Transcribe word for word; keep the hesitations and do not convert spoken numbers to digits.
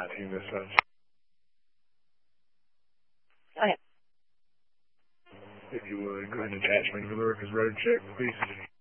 nineteen dispatch. Okay. If you would, go ahead and attach me to the workers road check, please.